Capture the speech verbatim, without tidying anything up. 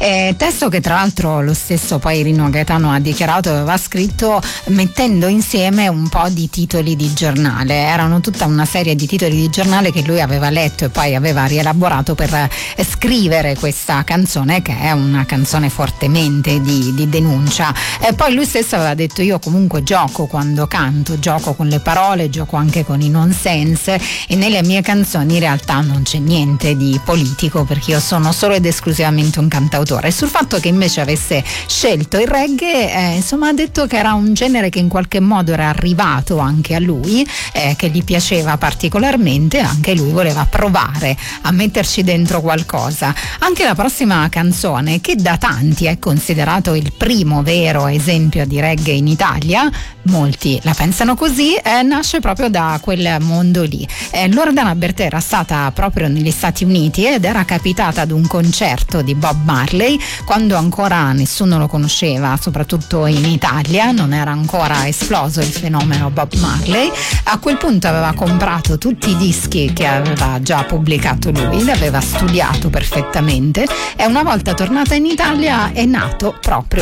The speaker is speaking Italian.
Eh, testo che tra l'altro lo stesso poi Rino Gaetano ha dichiarato aveva scritto mettendo insieme un po' di titoli di giornale. Erano tutta una serie di titoli di giornale che lui aveva letto e poi aveva rielaborato per scrivere questa canzone, che è una canzone fortemente di, di denuncia. E poi lui stesso aveva detto: io comunque gioco quando canto, gioco con le parole, gioco anche con i nonsense, e nelle mie canzoni in realtà non c'è niente di politico, perché io sono solo ed esclusivamente un cantautore. E sul fatto che invece avesse scelto il reggae, eh, insomma ha detto che era un genere che in qualche modo era arrivato anche a lui, eh, che gli piaceva particolarmente, anche lui voleva provare a metterci dentro qualcosa. Anche la prossima canzone, che da tanti è considerato il primo vero esempio di reggae in Italia, molti la pensano così, eh, nasce proprio da quel mondo lì. Eh, Loredana Bertè era stata proprio negli Stati Uniti ed era capitata ad un concerto di Bob Marley quando ancora nessuno lo conosceva, soprattutto in Italia non era ancora esploso il fenomeno Bob Marley. A quel punto aveva comprato tutti i dischi che aveva già pubblicato lui, li aveva studiato perfettamente, e una volta tornata in Italia è nato proprio